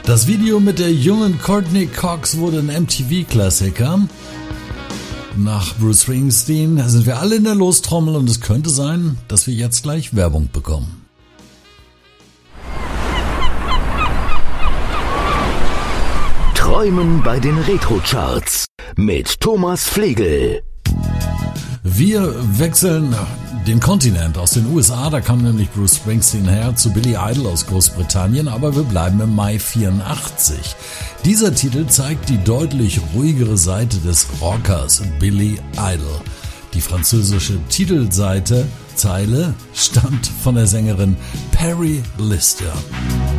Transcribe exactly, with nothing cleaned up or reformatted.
Das Video mit der jungen Courtney Cox wurde ein M T V-Klassiker. Nach Bruce Springsteen sind wir alle in der Lostrommel und es könnte sein, dass wir jetzt gleich Werbung bekommen. Träumen bei den Retro-Charts mit Thomas Flegel. Wir wechseln den Kontinent aus den U S A, da kam nämlich Bruce Springsteen her, zu Billy Idol aus Großbritannien, aber wir bleiben im Mai vierundachtzig. Dieser Titel zeigt die deutlich ruhigere Seite des Rockers Billy Idol. Die französische Titelseite, Zeile, stammt von der Sängerin Perry Lister.